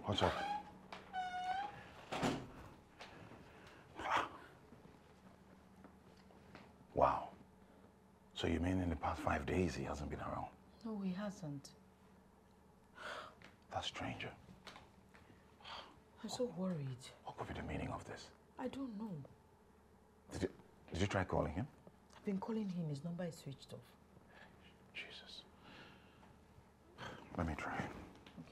What's up? Wow. So you mean in the past 5 days he hasn't been around? No, he hasn't. That's stranger. I'm so worried. What could be the meaning of this? I don't know. Did you try calling him? I've been calling him. His number is switched off.